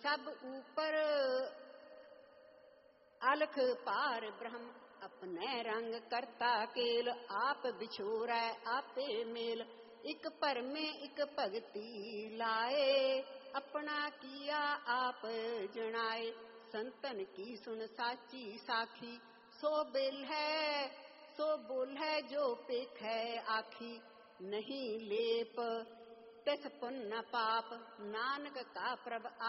सब ऊपर अलख पार ब्रह्म अपने रंग करता केल आप बिछोरै आपे मेल इक परमे इक भगति लाए अपना किया आप जनाए संतन की सुन साची साखी सो बोल है जो पेख है आखी नहीं लेप तिस पुण्य पाप नानक का प्रभ